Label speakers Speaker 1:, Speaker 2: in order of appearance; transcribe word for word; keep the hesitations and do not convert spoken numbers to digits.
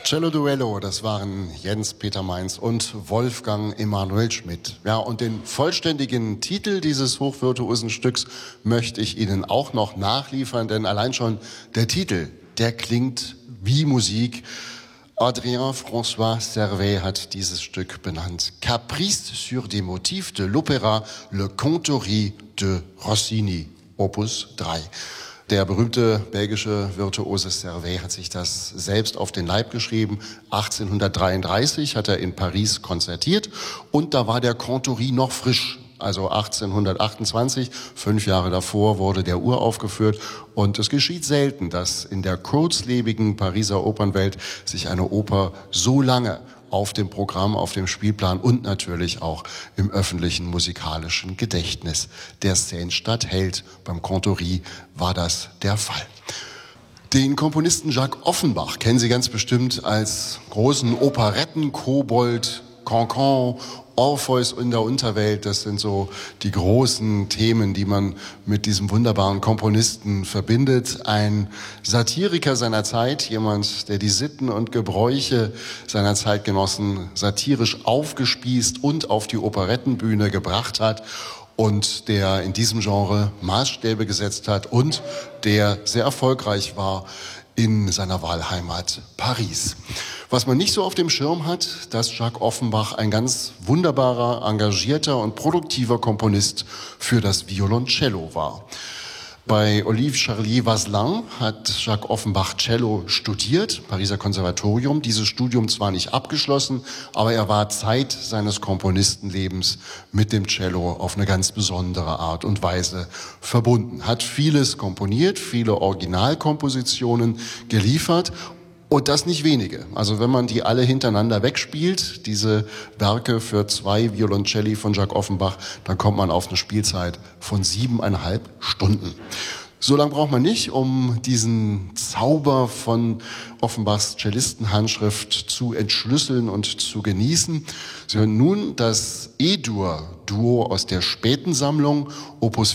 Speaker 1: Cello Duello, das waren Jens Peter Mainz und Wolfgang Emanuel Schmidt. Ja, und den vollständigen Titel dieses hochvirtuosen Stücks möchte ich Ihnen auch noch nachliefern, denn allein schon der Titel, der klingt wie Musik. Adrien François Servais hat dieses Stück benannt. Caprice sur des motifs de l'opéra Le Contouri de Rossini, Opus drei. Der berühmte belgische Virtuose Servais hat sich das selbst auf den Leib geschrieben. achtzehnhundertdreiunddreißig hat er in Paris konzertiert und da war der Contouri noch frisch. Also achtzehnhundertachtundzwanzig, fünf Jahre davor, wurde der uraufgeführt. Und es geschieht selten, dass in der kurzlebigen Pariser Opernwelt sich eine Oper so lange auf dem Programm, auf dem Spielplan und natürlich auch im öffentlichen musikalischen Gedächtnis der Szenenstadt hält. Beim Contouri war das der Fall. Den Komponisten Jacques Offenbach kennen Sie ganz bestimmt als großen Operetten-Kobold, Cancan, Orpheus in der Unterwelt. Das sind so die großen Themen, die man mit diesem wunderbaren Komponisten verbindet. Ein Satiriker seiner Zeit, jemand, der die Sitten und Gebräuche seiner Zeitgenossen satirisch aufgespießt und auf die Operettenbühne gebracht hat und der in diesem Genre Maßstäbe gesetzt hat und der sehr erfolgreich war in seiner Wahlheimat Paris. Was man nicht so auf dem Schirm hat, dass Jacques Offenbach ein ganz wunderbarer, engagierter und produktiver Komponist für das Violoncello war. Bei Olive Charlier Vasselin hat Jacques Offenbach Cello studiert, Pariser Konservatorium. Dieses Studium zwar nicht abgeschlossen, aber er war Zeit seines Komponistenlebens mit dem Cello auf eine ganz besondere Art und Weise verbunden. Hat vieles komponiert, viele Originalkompositionen geliefert. Und das nicht wenige. Also wenn man die alle hintereinander wegspielt, diese Werke für zwei Violoncelli von Jacques Offenbach, dann kommt man auf eine Spielzeit von siebeneinhalb Stunden. So lange braucht man nicht, um diesen Zauber von Offenbachs Cellistenhandschrift zu entschlüsseln und zu genießen. Sie hören nun das E-Dur-Duo aus der späten Sammlung, Opus